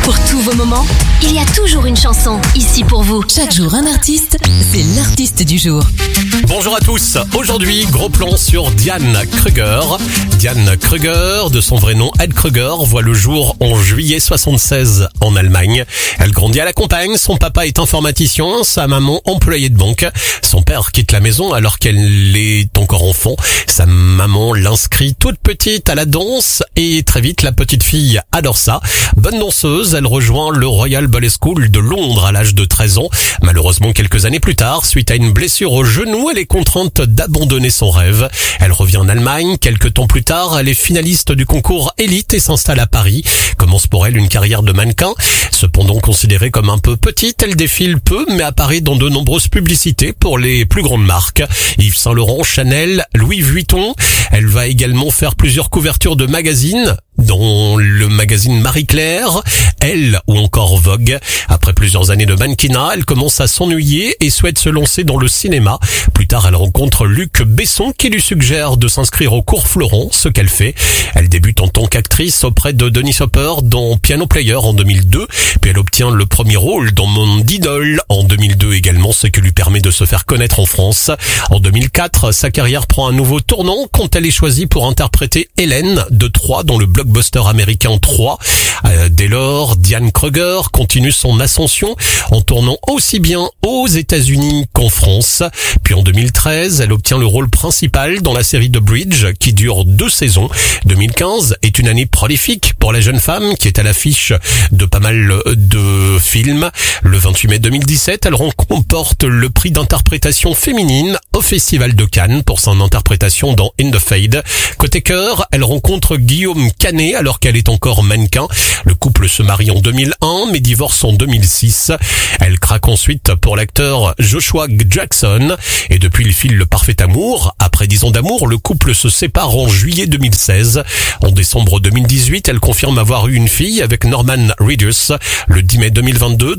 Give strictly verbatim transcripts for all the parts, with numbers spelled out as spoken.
Pour tous vos moments, il y a toujours une chanson ici pour vous. Chaque jour un artiste, c'est l'artiste du jour. Bonjour à tous, aujourd'hui gros plan sur Diane Kruger. Diane Kruger, de son vrai nom Ed Kruger, voit le jour en juillet soixante-seize en Allemagne. Elle grandit à la campagne, son papa est informaticien, sa maman employée de banque. Son père quitte la maison alors qu'elle est encore enfant. Sa maman l'inscrit toute petite à la danse et très vite la petite fille adore ça. Bonne danseuse, elle rejoint le Royal Ballet School de Londres à l'âge de treize ans. Malheureusement, quelques années plus tard, suite à une blessure au genou, elle est contrainte d'abandonner son rêve. Elle revient en Allemagne. Quelques temps plus tard, elle est finaliste du concours Élite et s'installe à Paris. Commence pour elle une carrière de mannequin. Cependant considérée comme un peu petite, elle défile peu mais apparaît dans de nombreuses publicités pour les plus grandes marques. Yves Saint Laurent, Chanel, Louis Vuitton. Elle va également faire plusieurs couvertures de magazines, dont le magazine Marie-Claire, Elle ou encore Vogue. Après plusieurs années de mannequinat, elle commence à s'ennuyer et souhaite se lancer dans le cinéma. Plus tard, elle rencontre Luc Besson qui lui suggère de s'inscrire au cours Florent, ce qu'elle fait. Elle débute en tant qu'actrice auprès de Dennis Hopper dans Piano Player en deux mille deux, puis elle obtient le premier rôle dans Monde d'Idole en deux mille deux également, ce qui lui permet de se faire connaître en France. En deux mille quatre, sa carrière prend un nouveau tournant quand elle est choisie pour interpréter Hélène de Troyes dans le blockbuster américain trois. Euh, dès lors, Diane Kruger continue son ascension en tournant aussi bien aux États-Unis qu'en France. Puis en deux mille treize, elle obtient le rôle principal dans la série The Bridge qui dure deux saisons. deux mille quinze est une année prolifique pour la jeune femme qui est à l'affiche de pas mal de films. Le vingt-huit mai deux mille dix-sept, elle remporte le prix d'interprétation féminine au Festival de Cannes pour son interprétation dans In the Fade. Côté cœur, elle rencontre Guillaume Canet alors qu'elle est encore mannequin. Le couple se marie en deux mille un mais divorce en deux mille six. Elle craque ensuite pour l'acteur Joshua Jackson et depuis il file le parfait amour. Après dix ans d'amour, le couple se sépare en juillet deux mille seize. En décembre deux mille dix-huit, elle confirme avoir eu une fille avec Norman Reedus. Le dix mai deux mille vingt-deux,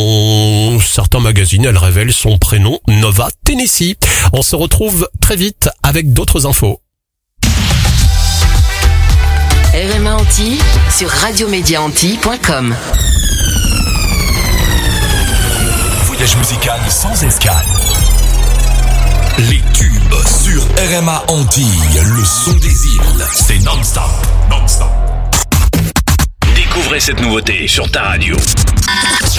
dans certains magazines, elle révèle son prénom Nova Tennessee. On se retrouve très vite avec d'autres infos. R M A Antilles sur radio média antilles point com. Voyage musical sans escale. Les tubes sur R M A Antilles, le son des îles, c'est non-stop, non-stop. Découvrez cette nouveauté sur ta radio.